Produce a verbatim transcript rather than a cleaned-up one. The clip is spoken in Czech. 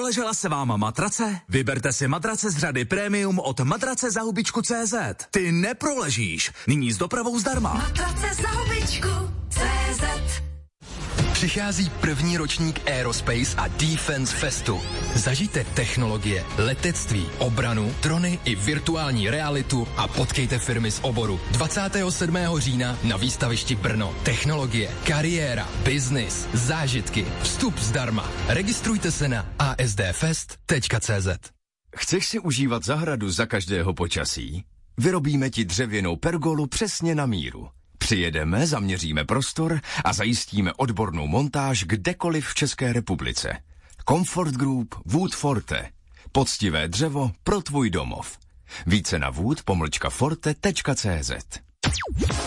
Nevylžela se vám matrace? Vyberte si matrace z řady Premium od matrace za hubičku tečka cé zet. Ty neproležíš. Nyní s dopravou zdarma. Matrace za hubičku tečka cé zet. Přichází první ročník Aerospace a Defense Festu. Zažijte technologie, letectví, obranu, drony i virtuální realitu a potkejte firmy z oboru. dvacátého sedmého října na výstavišti Brno. Technologie, kariéra, biznis, zážitky, vstup zdarma. Registrujte se na a s d fest tečka cé zet. Chceš si užívat zahradu za každého počasí? Vyrobíme ti dřevěnou pergolu přesně na míru. Přijedeme, zaměříme prostor a zajistíme odbornou montáž kdekoliv v České republice. Comfort Group Wood Forte. Poctivé dřevo pro tvůj domov. Více na wood pomlčka forte tečka cé zet.